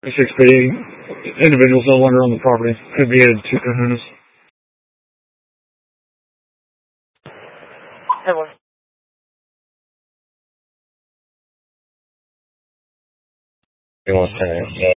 6 feet. Individuals no longer on the property. Could be added to Kahunas. Everyone. He wants to, yeah.